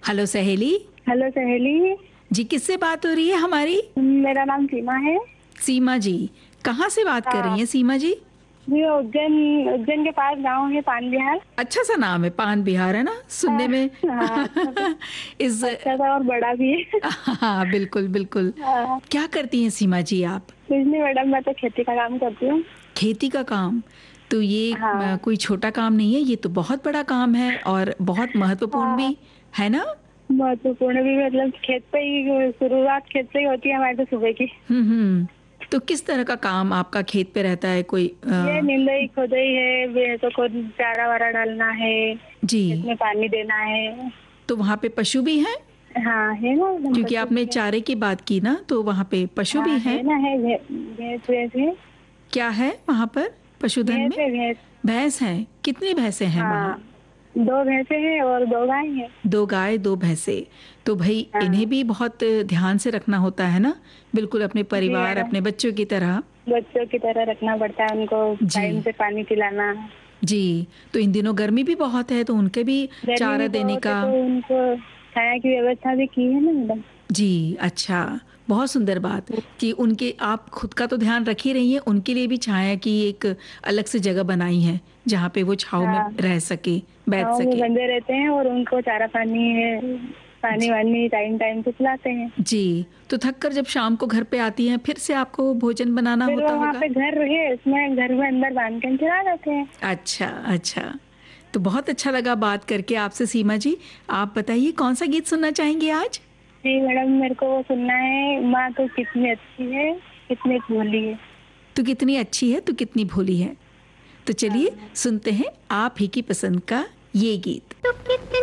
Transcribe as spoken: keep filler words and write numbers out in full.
Hello सहेली। Hello सहेली। जी, किससे बात हो रही है हमारी? मेरा नाम सीमा है। सीमा जी, कहाँ से बात कर रही हाँ हैं सीमा जी? जी, उज्जैन उज्जैन के पास गांव है पान बिहार। अच्छा सा नाम है, पान बिहार, है ना सुनने हाँ में? हाँ, अच्छा सा इस अच्छा सा और बड़ा भी है। हाँ, बिल्कुल बिल्कुल। हाँ, क्या करती हैं सीमा जी आप? कुछ नहीं मैडम, मैं तो खेती का काम करती हूँ। खेती का काम? तो ये अ, हाँ कोई छोटा काम नहीं है, ये तो बहुत बड़ा काम है और बहुत महत्वपूर्ण हाँ, भी, है ना? महत्वपूर्ण भी, मतलब खेत पे ही शुरुआत खेत से ही होती है हमारे तो सुबह की। हम्म हम्म। तो किस तरह का काम आपका खेत पे रहता है? कोई ये अ, निंदाई खोदाई है, भैंसों को चारा वारा डालना है, जी, खेत में पानी देना है। तो वहाँ पे पशु भी हैं? हाँ है ना एकदम, क्योंकि पशु आपने भी है। चारे की बात की ना, तो वहाँ पे पशु भी हाँ हैं? है ना, है भै- भैंस भैंस है। क्या है वहाँ पर पशुधन भैंस में? है भैंस। भैंस हैं? कितनी भैंसें हैं हाँ, वहाँ? दो भैंसे हैं और दो गाय हैं। दो गाय, दो भैंसे। तो भाई हाँ इन्हें भी बहुत ध्यान से रखना होता है ना, बिल्कुल अपने जी परिवार, मैडम, अपने बच्चों की तरह। बच्चों की तरह रखना पड़ता है उनको, टाइम जी से पानी पिलाना। जी। तो इन दिनों गर्मी भी बहुत है, तो उनके भी गर्मी चारा भी देने बहुत है का। तो उनको छाया की व्यवस्था भी की है ना मैडम। जी, अच्छा, बहुत सुंदर बात कि उनके आप खुद का तो ध्यान रख ही रही हैं, उनके लिए भी छाया की एक अलग से जगह बनाई है, जहाँ पे वो छाँव में हाँ, रह सके, बैठ गाँव में सके। बंधे रहते हैं और उनको चारा पानी है, पानी जी, वानी टाइम टाइम से पिलाते हैं। जी, तो थक कर जब शाम को घर पे आती हैं, फिर से आपको भोजन बनाना फिर होता वो वहाँ होगा? पे घर है, उसमें घर में अंदर बांध के खिला देते हैं। अच्छा, अच्छा। तो बहुत अच्छा लगा बात करके आपसे सीमा जी। आप बताइए कौन-सा गीत सुनना चाहेंगी आज? जी मैडम, मेरे को वो सुनना है, माँ तो कितनी अच्छी है, कितनी भोली है। तू कितनी अच्छी है, तू कितनी भोली है। तो चलिए हाँ। सुनते हैं आप ही की पसंद का ये गीत।